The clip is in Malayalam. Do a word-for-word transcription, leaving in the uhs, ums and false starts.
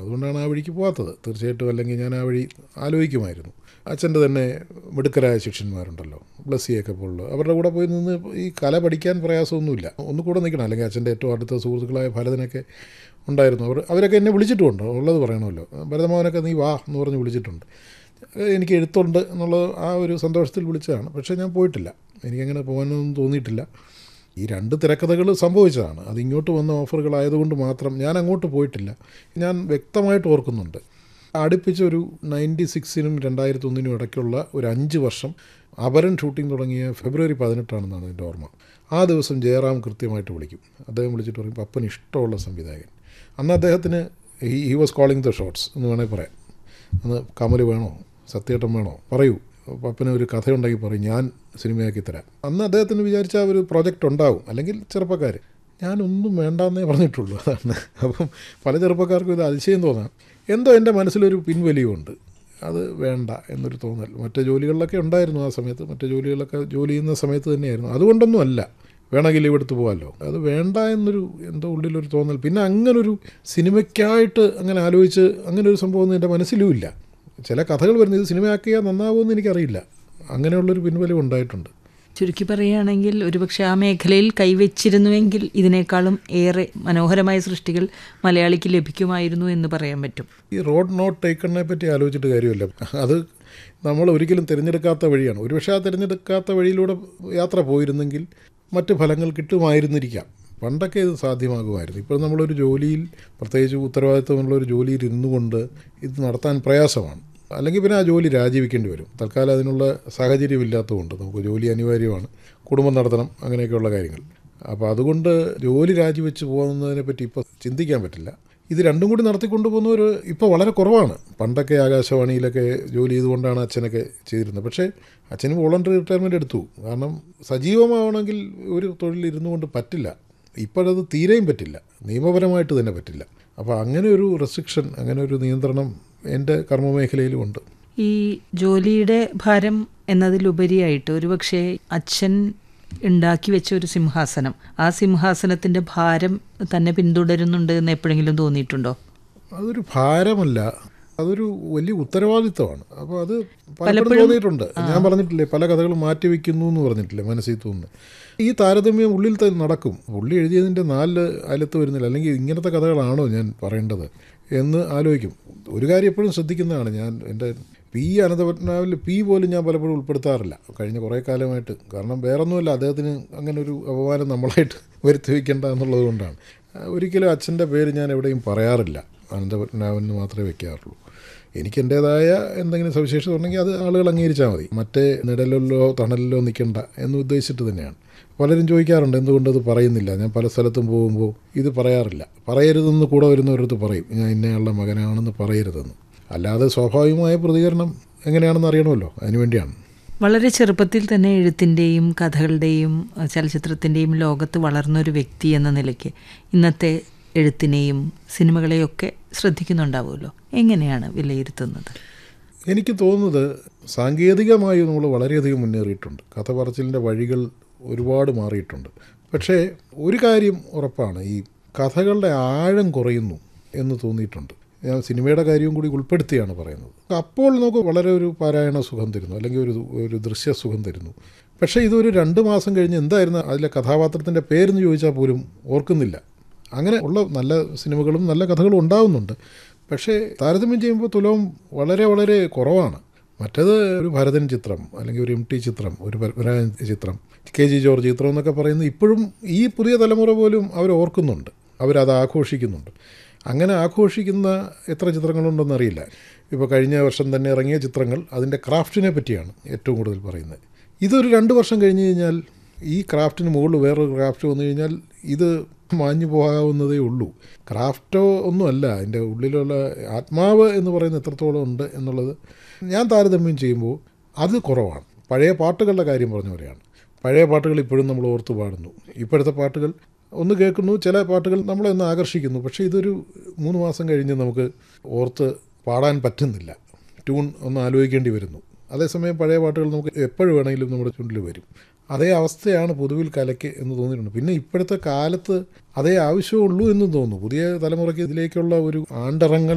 അതുകൊണ്ടാണ് ആ വഴിക്ക് പോകാത്തത്. തീർച്ചയായിട്ടും അല്ലെങ്കിൽ ഞാൻ ആ വഴി ആലോചിക്കുമായിരുന്നു. അച്ഛൻ്റെ തന്നെ മിടുക്കരായ ശിഷ്യന്മാരുണ്ടല്ലോ, ബ്ലസ്സിയൊക്കെ പോലുള്ള, അവരുടെ കൂടെ പോയി നിന്ന് ഈ കല പഠിക്കാൻ പ്രയാസമൊന്നുമില്ല. ഒന്ന് കൂടെ നിൽക്കണം. അല്ലെങ്കിൽ അച്ഛൻ്റെ ഏറ്റവും അടുത്ത സുഹൃത്തുക്കളായ ഭരതനൊക്കെ ഉണ്ടായിരുന്നു. അവർ അവരൊക്കെ എന്നെ വിളിച്ചിട്ടുമുണ്ട്, ഉള്ളത് പറയണമല്ലോ. ഭരതമോഹനൊക്കെ നീ വാ എന്ന് പറഞ്ഞ് വിളിച്ചിട്ടുണ്ട്. എനിക്ക് എഴുത്തുണ്ട് എന്നുള്ള ആ ഒരു സന്തോഷത്തിൽ വിളിച്ചതാണ്. പക്ഷേ ഞാൻ പോയിട്ടില്ല. എനിക്കങ്ങനെ പോകാനൊന്നും തോന്നിയിട്ടില്ല. ഈ രണ്ട് തിരക്കഥകൾ സംഭവിച്ചതാണ്. അതിങ്ങോട്ട് വന്ന ഓഫറുകളായതുകൊണ്ട് മാത്രം ഞാൻ അങ്ങോട്ട് പോയിട്ടില്ല. ഞാൻ വ്യക്തമായിട്ട് ഓർക്കുന്നുണ്ട്, അടുപ്പിച്ച് ഒരു നയൻറ്റി സിക്സിനും രണ്ടായിരത്തി ഒന്നിനും ഇടയ്ക്കുള്ള ഒരു അഞ്ച് വർഷം അപരൻ ഷൂട്ടിംഗ് തുടങ്ങിയ ഫെബ്രുവരി പതിനെട്ടാണെന്നാണ് എൻ്റെ ഓർമ്മ. ആ ദിവസം ജയറാം കൃത്യമായിട്ട് വിളിക്കും. അദ്ദേഹം വിളിച്ചിട്ട് പറയും, പപ്പൻ ഇഷ്ടമുള്ള സംവിധായകൻ. അന്ന് അദ്ദേഹത്തിന് he he was calling the shots എന്ന് വേണമെങ്കിൽ പറയാം. അന്ന് കമൽ വേണോ, സത്യേട്ടൻ വേണോ, പറയൂ, പപ്പന് ഒരു കഥയുണ്ടെങ്കിൽ പറയും, ഞാൻ സിനിമയാക്കി തരാം. അന്ന് അദ്ദേഹത്തിന് വിചാരിച്ച ഒരു പ്രോജക്റ്റ് ഉണ്ടാവും. അല്ലെങ്കിൽ ചെറുപ്പക്കാർ, ഞാനൊന്നും വേണ്ടാന്നേ പറഞ്ഞിട്ടുള്ളൂ. അതാണ്. അപ്പം പല ചെറുപ്പക്കാർക്കും ഇത് അതിശയം തോന്നാം. എന്തോ എൻ്റെ മനസ്സിലൊരു പിൻവലിയുണ്ട്, അത് വേണ്ട എന്നൊരു തോന്നൽ. മറ്റു ജോലികളിലൊക്കെ ഉണ്ടായിരുന്നു ആ സമയത്ത്. മറ്റു ജോലികളിലൊക്കെ ജോലി ചെയ്യുന്ന സമയത്ത് തന്നെയായിരുന്നു. അതുകൊണ്ടൊന്നും അല്ല, വേണമെങ്കിൽ ലീവ് എടുത്ത് പോകാമല്ലോ, അത് വേണ്ട എന്നൊരു എന്തോ ഉള്ളിലൊരു തോന്നൽ. പിന്നെ അങ്ങനൊരു സിനിമയ്ക്കായിട്ട് അങ്ങനെ ആലോചിച്ച് അങ്ങനെ ഒരു സംഭവമൊന്നും എൻ്റെ മനസ്സിലും ഇല്ല. ചില കഥകൾ വരുന്നത് ഇത് സിനിമയാക്കിയാൽ നന്നാവുമെന്ന് എനിക്കറിയില്ല. അങ്ങനെയുള്ളൊരു പിൻവലിവ് ഉണ്ടായിട്ടുണ്ട്. ചുരുക്കി പറയുകയാണെങ്കിൽ ഒരുപക്ഷെ ആ മേഖലയിൽ കൈവച്ചിരുന്നുവെങ്കിൽ ഇതിനേക്കാളും ഏറെ മനോഹരമായ സൃഷ്ടികൾ മലയാളിക്ക് ലഭിക്കുമായിരുന്നു എന്ന് പറയാൻ പറ്റും. ഈ റോഡ് നോട്ട് ടേക്കണിനെ പറ്റി ആലോചിച്ചിട്ട് കാര്യമില്ല. അത് നമ്മൾ ഒരിക്കലും തിരഞ്ഞെടുക്കാത്ത വഴിയാണ്. ഒരുപക്ഷെ ആ തിരഞ്ഞെടുക്കാത്ത വഴിയിലൂടെ യാത്ര പോയിരുന്നെങ്കിൽ മറ്റ് ഫലങ്ങൾ കിട്ടുമായിരുന്നിരിക്കാം. പണ്ടൊക്കെ ഇത് സാധ്യമാകുമായിരുന്നു. ഇപ്പോൾ നമ്മളൊരു ജോലിയിൽ, പ്രത്യേകിച്ച് ഉത്തരവാദിത്വമുള്ളൊരു ജോലിയിൽ ഇരുന്നു കൊണ്ട് ഇത് നടത്താൻ പ്രയാസമാണ്. അല്ലെങ്കിൽ പിന്നെ ആ ജോലി രാജിവെക്കേണ്ടി വരും. തൽക്കാലം അതിനുള്ള സാഹചര്യം ഇല്ലാത്തതുകൊണ്ട് നമുക്ക് ജോലി അനിവാര്യമാണ്, കുടുംബം നടത്തണം, അങ്ങനെയൊക്കെയുള്ള കാര്യങ്ങൾ. അപ്പോൾ അതുകൊണ്ട് ജോലി രാജിവെച്ച് പോകുന്നതിനെ പറ്റി ഇപ്പോൾ ചിന്തിക്കാൻ പറ്റില്ല. ഇത് രണ്ടും കൂടി നടത്തിക്കൊണ്ടു പോകുന്നവർ ഇപ്പോൾ വളരെ കുറവാണ്. പണ്ടൊക്കെ ആകാശവാണിയിലൊക്കെ ജോലി ചെയ്തുകൊണ്ടാണ് അച്ഛനൊക്കെ ചെയ്തിരുന്നത്. പക്ഷേ അച്ഛന് വോളണ്ടറി റിട്ടയർമെൻറ്റ് എടുത്തു. കാരണം സജീവമാവണമെങ്കിൽ ഒരു തൊഴിൽ ഇരുന്നു കൊണ്ട് പറ്റില്ല. ഇപ്പോഴത് തീരെയും പറ്റില്ല, നിയമപരമായിട്ട് തന്നെ പറ്റില്ല. അപ്പോൾ അങ്ങനെ ഒരു റെസ്ട്രിക്ഷൻ, അങ്ങനെ ഒരു നിയന്ത്രണം എൻ്റെ കർമ്മമേഖലയിലും ഉണ്ട്. ഈ ജോലിയുടെ ഭാരം എന്നതിലുപരിയായിട്ട് ഒരുപക്ഷെ അച്ഛൻ ഉണ്ടാക്കി വെച്ച ഒരു സിംഹാസനം, ആ സിംഹാസനത്തിൻ്റെ ഭാരം തന്നെ പിന്തുടരുന്നുണ്ട് എന്ന് എപ്പോഴെങ്കിലും തോന്നിയിട്ടുണ്ടോ? അതൊരു ഭാരമല്ല, അതൊരു വലിയ ഉത്തരവാദിത്വമാണ്. അപ്പോൾ അത് പലപ്പോഴും തോന്നിയിട്ടുണ്ട്. ഞാൻ പറഞ്ഞിട്ടില്ലേ, പല കഥകളും മാറ്റിവെക്കുന്നു എന്ന് പറഞ്ഞിട്ടില്ലേ, മനസ്സിൽ തോന്നുന്നു. ഈ താരതമ്യം ഉള്ളിൽ തന്നെ നടക്കും. പുള്ളി എഴുതിയതിൻ്റെ നാല് അയലത്ത് വരുന്നില്ല, അല്ലെങ്കിൽ ഇങ്ങനത്തെ കഥകളാണോ ഞാൻ പറയേണ്ടത് എന്ന് ആലോചിക്കും. ഒരു കാര്യം എപ്പോഴും ശ്രദ്ധിക്കുന്നതാണ് ഞാൻ, എൻ്റെ പി അനന്തപത്മനാഭനിൽ പി പോലും ഞാൻ പലപ്പോഴും ഉൾപ്പെടുത്താറില്ല കഴിഞ്ഞ കുറേ കാലമായിട്ട്. കാരണം വേറൊന്നുമല്ല, അദ്ദേഹത്തിന് അങ്ങനെ ഒരു അപമാനം നമ്മളായിട്ട് വരുത്തി വയ്ക്കേണ്ട എന്നുള്ളത് കൊണ്ടാണ്. ഒരിക്കലും അച്ഛൻ്റെ പേര് ഞാൻ എവിടെയും പറയാറില്ല, അനന്തപത്മനാഭന് മാത്രമേ വയ്ക്കാറുള്ളൂ. എനിക്ക് എൻ്റേതായ എന്തെങ്കിലും സവിശേഷത ഉണ്ടെങ്കിൽ അത് ആളുകൾ അംഗീകരിച്ചാൽ മതി. മറ്റേ നിഴലിലോ തണലിലോ നിൽക്കണ്ട എന്ന് ഉദ്ദേശിച്ചിട്ട് തന്നെയാണ്. പലരും ചോദിക്കാറുണ്ട് എന്തുകൊണ്ടത് പറയുന്നില്ല. ഞാൻ പല സ്ഥലത്തും പോകുമ്പോൾ ഇത് പറയാറില്ല. പറയരുതെന്ന് കൂടെ വരുന്നവരടുത്ത് പറയും, ഞാൻ ഇന്നയാളുടെ മകനാണെന്ന് പറയരുതെന്ന്. അല്ലാതെ സ്വാഭാവികമായ പ്രതികരണം എങ്ങനെയാണെന്ന് അറിയണമല്ലോ, അതിനുവേണ്ടിയാണ്. വളരെ ചെറുപ്പത്തിൽ തന്നെ എഴുത്തിൻ്റെയും കഥകളുടെയും ചലച്ചിത്രത്തിൻ്റെയും ലോകത്ത് വളർന്നൊരു വ്യക്തി എന്ന നിലയ്ക്ക് ഇന്നത്തെ എഴുത്തിനെയും സിനിമകളെയൊക്കെ ശ്രദ്ധിക്കുന്നുണ്ടാവുമല്ലോ. എങ്ങനെയാണ് വിലയിരുത്തുന്നത്? എനിക്ക് തോന്നുന്നത് സാങ്കേതികമായി നമ്മൾ വളരെയധികം മുന്നേറിയിട്ടുണ്ട്. കഥ പറച്ചിലിൻ്റെ വഴികൾ ഒരുപാട് മാറിയിട്ടുണ്ട്. പക്ഷേ ഒരു കാര്യം ഉറപ്പാണ്, ഈ കഥകളുടെ ആഴം കുറയുന്നു എന്ന് തോന്നിയിട്ടുണ്ട്. ഞാൻ സിനിമയുടെ കാര്യവും കൂടി ഉൾപ്പെടുത്തിയാണ് പറയുന്നത്. അപ്പോൾ നമുക്ക് വളരെ ഒരു പാരായണ സുഖം തരുന്നു, അല്ലെങ്കിൽ ഒരു ഒരു ദൃശ്യ സുഖം തരുന്നു. പക്ഷേ ഇതൊരു രണ്ട് മാസം കഴിഞ്ഞ് എന്തായിരുന്നു അതിലെ കഥാപാത്രത്തിൻ്റെ പേരെന്ന് ചോദിച്ചാൽ പോലും ഓർക്കുന്നില്ല. അങ്ങനെ ഉള്ള നല്ല സിനിമകളും നല്ല കഥകളും ഉണ്ടാകുന്നുണ്ട്. പക്ഷേ താരതമ്യം ചെയ്യുമ്പോൾ തുലവും വളരെ വളരെ കുറവാണ്. മറ്റേത് ഒരു ഭരതൻ ചിത്രം, അല്ലെങ്കിൽ ഒരു എം ടി ചിത്രം, ഒരു പത്മരാജൻ ചിത്രം, കെ ജി ജോർജ് ചിത്രം എന്നൊക്കെ പറയുന്നത് ഇപ്പോഴും ഈ പുതിയ തലമുറ പോലും അവർ ഓർക്കുന്നുണ്ട്, അവരത് ആഘോഷിക്കുന്നുണ്ട്. അങ്ങനെ ആഘോഷിക്കുന്ന എത്ര ചിത്രങ്ങളുണ്ടെന്നറിയില്ല. ഇപ്പോൾ കഴിഞ്ഞ വർഷം തന്നെ ഇറങ്ങിയ ചിത്രങ്ങൾ അതിൻ്റെ ക്രാഫ്റ്റിനെ പറ്റിയാണ് ഏറ്റവും കൂടുതൽ പറയുന്നത്. ഇതൊരു രണ്ട് വർഷം കഴിഞ്ഞ് കഴിഞ്ഞാൽ ഈ ക്രാഫ്റ്റിന് മുകളിൽ വേറൊരു ക്രാഫ്റ്റ് വന്നു കഴിഞ്ഞാൽ ഇത് മാഞ്ഞു പോകാവുന്നതേ ഉള്ളൂ. ക്രാഫ്റ്റോ ഒന്നുമല്ല, അതിൻ്റെ ഉള്ളിലുള്ള ആത്മാവ് എന്ന് പറയുന്നത് എത്രത്തോളം ഉണ്ട് എന്നുള്ളത് ഞാൻ താരതമ്യം ചെയ്യുമ്പോൾ അത് കുറവാണ്. പഴയ പാട്ടുകളുടെ കാര്യം പറഞ്ഞ പോലെയാണ്. പഴയ പാട്ടുകൾ ഇപ്പോഴും നമ്മൾ ഓർത്ത് പാടുന്നു. ഇപ്പോഴത്തെ പാട്ടുകൾ ഒന്ന് കേൾക്കുന്നു, ചില പാട്ടുകൾ നമ്മളെ ഒന്ന് ആകർഷിക്കുന്നു. പക്ഷേ ഇതൊരു മൂന്ന് മാസം കഴിഞ്ഞ് നമുക്ക് ഓർത്ത് പാടാൻ പറ്റുന്നില്ല, ട്യൂൺ ഒന്ന് ആലോചിക്കേണ്ടി വരുന്നു. അതേസമയം പഴയ പാട്ടുകൾ നമുക്ക് എപ്പോഴും വേണമെങ്കിലും നമ്മുടെ ചുണ്ടിൽ വരും. അതേ അവസ്ഥയാണ് പൊതുവിൽ കലയ്ക്ക് എന്ന് തോന്നിയിട്ടുണ്ട്. പിന്നെ ഇപ്പോഴത്തെ കാലത്ത് അതേ ആവശ്യമുള്ളൂ എന്നും തോന്നുന്നു. പുതിയ തലമുറയ്ക്ക് ഇതിലേക്കുള്ള ഒരു ആണ്ടിറങ്ങൽ